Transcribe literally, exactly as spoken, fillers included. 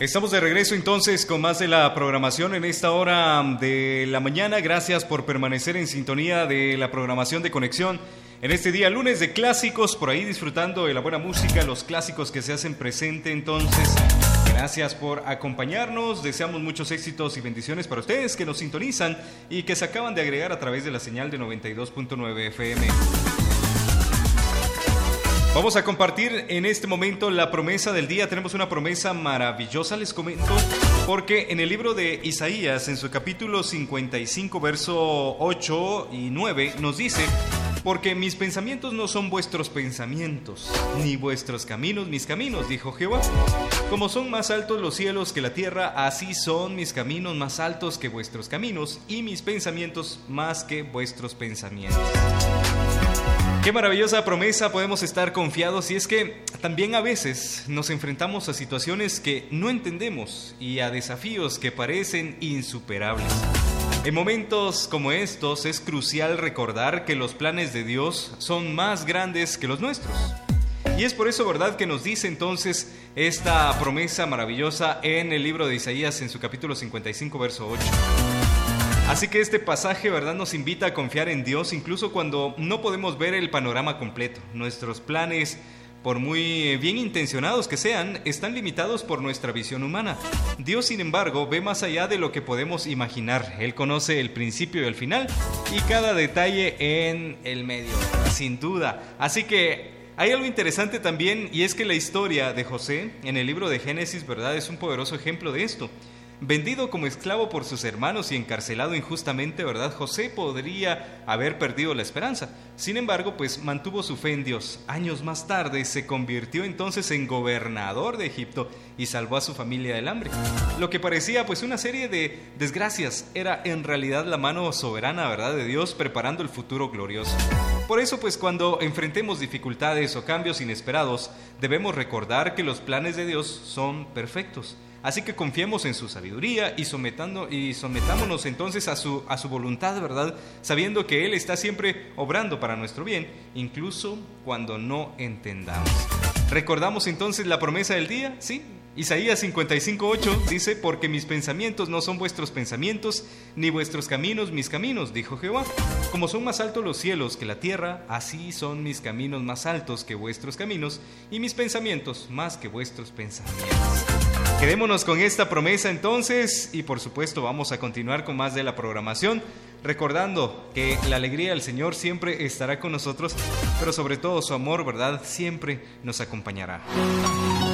Estamos de regreso entonces con más de la programación en esta hora de la mañana. Gracias por permanecer en sintonía de la programación de Conexión en este día lunes de clásicos, por ahí disfrutando de la buena música, los clásicos que se hacen presente. Entonces, gracias por acompañarnos. Deseamos muchos éxitos y bendiciones para ustedes que nos sintonizan y que se acaban de agregar a través de la señal de noventa y dos punto nueve F M. Vamos a compartir en este momento la promesa del día. Tenemos una promesa maravillosa, les comento, porque en el libro de Isaías, en su capítulo cincuenta y cinco, verso ocho y nueve, nos dice: porque mis pensamientos no son vuestros pensamientos, ni vuestros caminos mis caminos, dijo Jehová. Como son más altos los cielos que la tierra, así son mis caminos más altos que vuestros caminos, y mis pensamientos más que vuestros pensamientos. Qué maravillosa promesa, podemos estar confiados, y es que también a veces nos enfrentamos a situaciones que no entendemos y a desafíos que parecen insuperables. En momentos como estos es crucial recordar que los planes de Dios son más grandes que los nuestros. Y es por eso, ¿verdad?, que nos dice entonces esta promesa maravillosa en el libro de Isaías, en su capítulo cincuenta y cinco, verso ocho. Así que este pasaje, ¿verdad?, nos invita a confiar en Dios incluso cuando no podemos ver el panorama completo. Nuestros planes, por muy bien intencionados que sean, están limitados por nuestra visión humana. Dios, sin embargo, ve más allá de lo que podemos imaginar. Él conoce el principio y el final y cada detalle en el medio, sin duda. Así que hay algo interesante también, y es que la historia de José en el libro de Génesis, ¿verdad?, es un poderoso ejemplo de esto. Vendido como esclavo por sus hermanos y encarcelado injustamente, ¿verdad?, José podría haber perdido la esperanza. Sin embargo, pues mantuvo su fe en Dios. Años más tarde se convirtió entonces en gobernador de Egipto y salvó a su familia del hambre. Lo que parecía pues una serie de desgracias era en realidad la mano soberana, ¿verdad?, de Dios preparando el futuro glorioso. Por eso, pues cuando enfrentemos dificultades o cambios inesperados, debemos recordar que los planes de Dios son perfectos. Así que confiemos en su sabiduría y, sometando, y sometámonos entonces a su, a su voluntad, ¿verdad?, sabiendo que Él está siempre obrando para nuestro bien, incluso cuando no entendamos. ¿Recordamos entonces la promesa del día? Sí. Isaías cincuenta y cinco, ocho dice: porque mis pensamientos no son vuestros pensamientos, ni vuestros caminos mis caminos, dijo Jehová. Como son más altos los cielos que la tierra, así son mis caminos más altos que vuestros caminos, y mis pensamientos más que vuestros pensamientos. Quedémonos con esta promesa entonces, y por supuesto vamos a continuar con más de la programación, recordando que la alegría del Señor siempre estará con nosotros, pero sobre todo su amor, ¿verdad?, siempre nos acompañará.